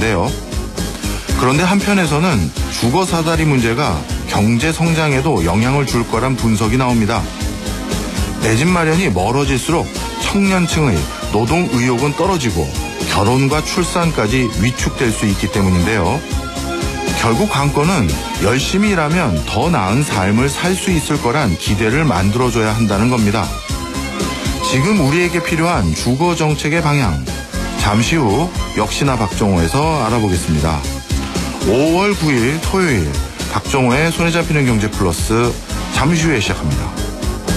때문인데요. 그런데 한편에서는 주거 사다리 문제가 경제 성장에도 영향을 줄 거란 분석이 나옵니다. 내 집 마련이 멀어질수록 청년층의 노동 의욕은 떨어지고 결혼과 출산까지 위축될 수 있기 때문인데요. 결국 관건은 열심히 일하면 더 나은 삶을 살 수 있을 거란 기대를 만들어줘야 한다는 겁니다. 지금 우리에게 필요한 주거 정책의 방향, 잠시 후 역시나 박정호에서 알아보겠습니다. 5월 9일 토요일 박정호의 손에 잡히는 경제 플러스 잠시 후에 시작합니다.